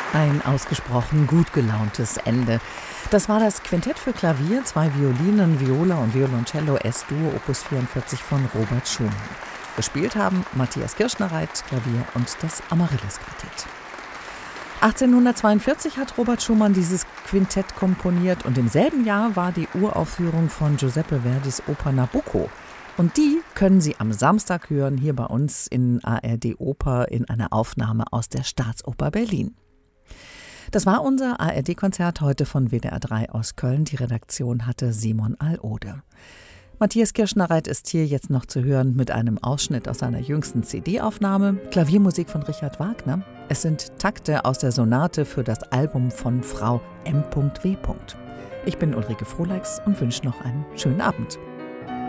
Ein ausgesprochen gut gelauntes Ende. Das war das Quintett für Klavier, 2 Violinen, Viola und Violoncello S-Dur Opus 44 von Robert Schumann. Gespielt haben Matthias Kirschner-Reit, Klavier und das Amaryllis-Quartett. 1842 hat Robert Schumann dieses Quintett komponiert und im selben Jahr war die Uraufführung von Giuseppe Verdis Oper Nabucco. Und die können Sie am Samstag hören, hier bei uns in ARD Oper in einer Aufnahme aus der Staatsoper Berlin. Das war unser ARD-Konzert heute von WDR 3 aus Köln. Die Redaktion hatte Simon Alode. Matthias Kirschner-Reit ist hier jetzt noch zu hören mit einem Ausschnitt aus seiner jüngsten CD-Aufnahme. Klaviermusik von Richard Wagner. Es sind Takte aus der Sonate für das Album von Frau M.W. Ich bin Ulrike Frohleix und wünsche noch einen schönen Abend.